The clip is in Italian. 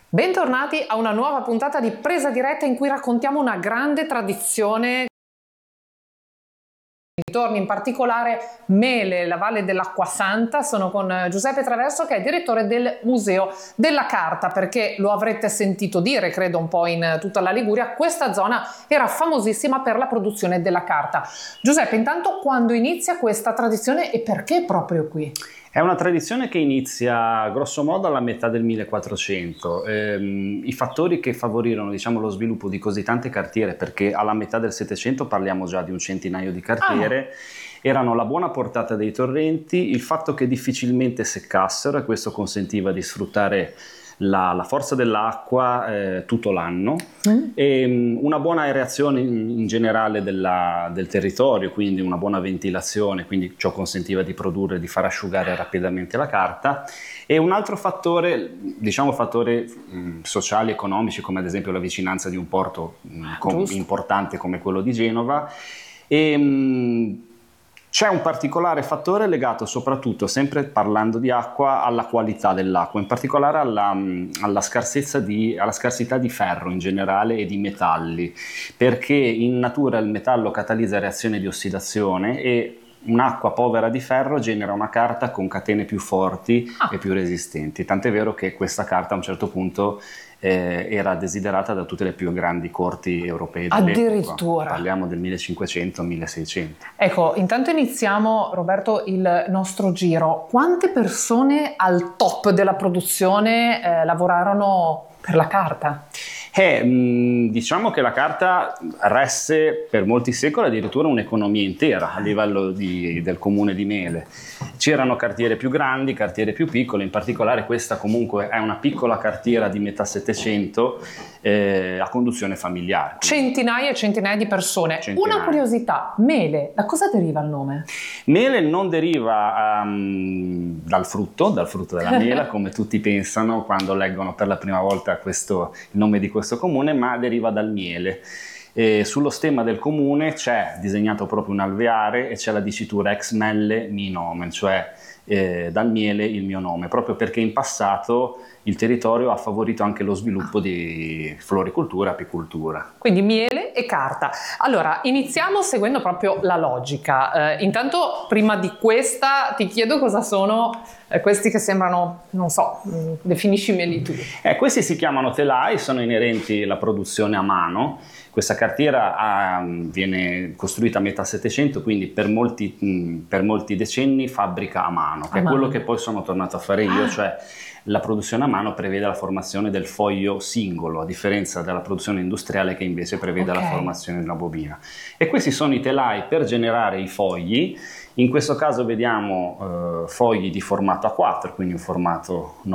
Bentornati a una nuova puntata di Presa Diretta in cui raccontiamo una grande tradizione dintorni, in particolare Mele, la Valle dell'Acquasanta. Sono con Giuseppe Traverso, che è direttore del Museo della Carta, perché lo avrete sentito dire, credo un po' in tutta la Liguria, questa zona era famosissima per la produzione della carta. Giuseppe, intanto quando inizia questa tradizione e perché proprio qui? È una tradizione che inizia grosso modo alla metà del 1400. I fattori che favorirono, diciamo, lo sviluppo di così tante cartiere, perché alla metà del 700 parliamo già di un centinaio di cartiere, erano la buona portata dei torrenti, il fatto che difficilmente seccassero, e questo consentiva di sfruttare la forza dell'acqua tutto l'anno, e una buona aerazione in generale del territorio, quindi una buona ventilazione, quindi ciò consentiva di produrre, di far asciugare rapidamente la carta. E un altro fattore, diciamo fattori sociali, economici, come ad esempio la vicinanza di un porto importante come quello di Genova. C'è un particolare fattore legato soprattutto, sempre parlando di acqua, alla qualità dell'acqua, in particolare alla scarsità di ferro in generale e di metalli, perché in natura il metallo catalizza reazioni di ossidazione e un'acqua povera di ferro genera una carta con catene più forti e più resistenti, tant'è vero che questa carta a un certo punto era desiderata da tutte le più grandi corti europee dell'epoca. Addirittura. Parliamo del 1500-1600. Ecco, intanto iniziamo, Roberto, il nostro giro. Quante persone al top della produzione lavorarono per la carta? Diciamo che la carta resse per molti secoli addirittura un'economia intera a livello del comune di Mele. C'erano cartiere più grandi, cartiere più piccole, in particolare questa comunque è una piccola cartiera di metà Settecento a conduzione familiare. Centinaia e centinaia di persone. Centinaia. Una curiosità, Mele, da cosa deriva il nome? Mele non deriva dal frutto della mela, come tutti pensano quando leggono per la prima volta il nome di questo comune, ma deriva dal miele. Sullo stemma del comune c'è disegnato proprio un alveare e c'è la dicitura ex melle mi nomen, cioè dal miele il mio nome, proprio perché in passato il territorio ha favorito anche lo sviluppo di floricoltura e apicoltura. Quindi miele e carta. Allora, iniziamo seguendo proprio la logica. Intanto, prima di questa, ti chiedo cosa sono questi che sembrano, non so, definiscimi tu. Questi si chiamano telai, sono inerenti alla produzione a mano. Questa cartiera viene costruita a metà Settecento, quindi per molti decenni fabbrica a mano, che è quello che poi sono tornato a fare io, cioè la produzione a mano prevede la formazione del foglio singolo, a differenza della produzione industriale che invece prevede la formazione di una bobina. E questi sono i telai per generare i fogli. In questo caso vediamo fogli di formato A4, quindi un formato